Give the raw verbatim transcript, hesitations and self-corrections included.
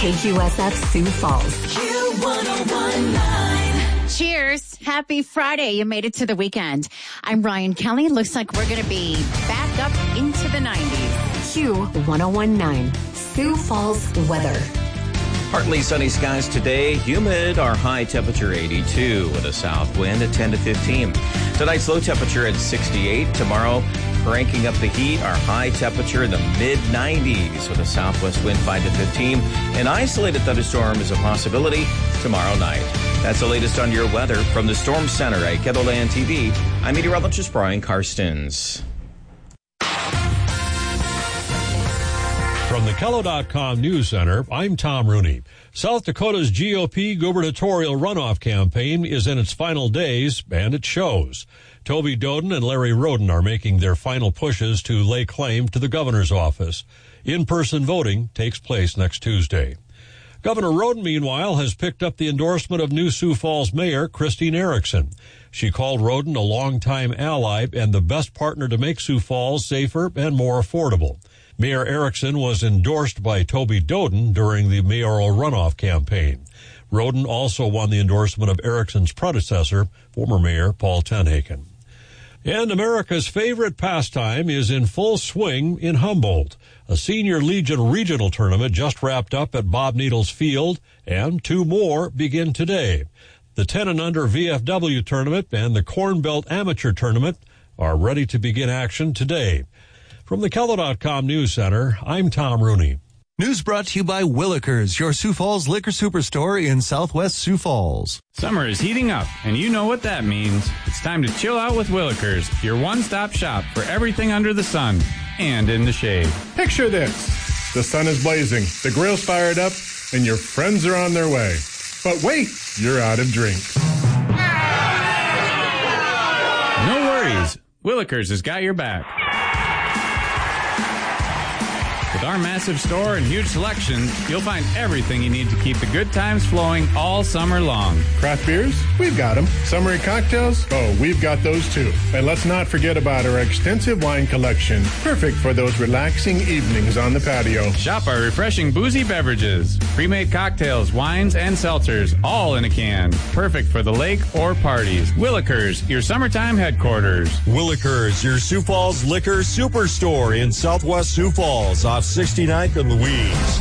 K Q S F Sioux Falls. Q one oh one point nine. Cheers. Happy Friday. You made it to the weekend. I'm Ryan Kelly. Looks like we're going to be back up into the nineties. Q one oh one point nine. Sioux Falls weather. Partly sunny skies today. Humid. Our high temperature eighty-two with a south wind at ten to fifteen. Tonight's low temperature at sixty-eight. Tomorrow, cranking up the heat. Our high temperature in the mid nineties with a southwest wind five to fifteen. An isolated thunderstorm is a possibility tomorrow night. That's the latest on your weather from the Storm Center at KENOLAND T V. I'm meteorologist Brian Karstens. From the Kello dot com News Center, I'm Tom Rooney. South Dakota's G O P gubernatorial runoff campaign is in its final days, and it shows. Toby Doden and Larry Roden are making their final pushes to lay claim to the governor's office. In-person voting takes place next Tuesday. Governor Roden, meanwhile, has picked up the endorsement of new Sioux Falls Mayor Christine Erickson. She called Roden a longtime ally and the best partner to make Sioux Falls safer and more affordable. Mayor Erickson was endorsed by Toby Doden during the mayoral runoff campaign. Roden also won the endorsement of Erickson's predecessor, former Mayor Paul Tenhaken. And America's favorite pastime is in full swing in Humboldt. A Senior Legion regional tournament just wrapped up at Bob Needles Field, and two more begin today. The ten and under V F W tournament and the Corn Belt Amateur tournament are ready to begin action today. From the Kello dot com News Center, I'm Tom Rooney. News brought to you by Willikers, your Sioux Falls liquor superstore in Southwest Sioux Falls. Summer is heating up, and you know what that means. It's time to chill out with Willikers, your one-stop shop for everything under the sun and in the shade. Picture this. The sun is blazing, the grill's fired up, and your friends are on their way. But wait, you're out of drinks. No worries. Willikers has got your back. With our massive store and huge selection, you'll find everything you need to keep the good times flowing all summer long. Craft beers? We've got them. Summery cocktails? Oh, we've got those too. And let's not forget about our extensive wine collection. Perfect for those relaxing evenings on the patio. Shop our refreshing boozy beverages. Pre-made cocktails, wines, and seltzers, all in a can. Perfect for the lake or parties. Willikers, your summertime headquarters. Willikers, your Sioux Falls liquor superstore in Southwest Sioux Falls off sixty-ninth and Louise.